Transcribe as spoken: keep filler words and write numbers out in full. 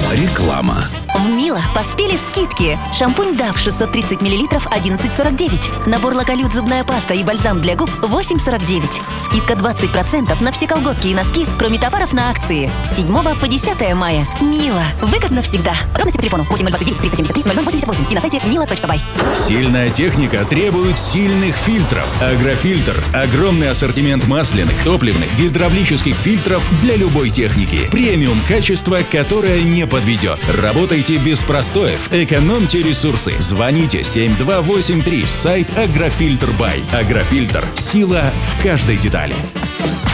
Реклама. В Мило поспели скидки. Шампунь Дав шестьсот тридцать миллилитров одиннадцать сорок девять. Набор Локалют зубная паста и бальзам для губ восемь сорок девять. Скидка двадцать процентов на все колготки и носки, кроме товаров на акции. С седьмого по десятое мая. Мило. Выгодно всегда. Подробности по телефону восемь ноль двадцать девять триста семьдесят три ноль ноль восемьдесят восемь и на сайте мило точка бай. Сильная техника требует сильных фильтров. Агрофильтр. Огромный ассортимент масляных, топливных, гидравлических фильтров для любой техники. Премиум качество, которое не подведет. Работайте без простоев. Экономьте ресурсы. Звоните семь два восемь три. Сайт Агрофильтр Бай. Агрофильтр. Сила в каждой детали.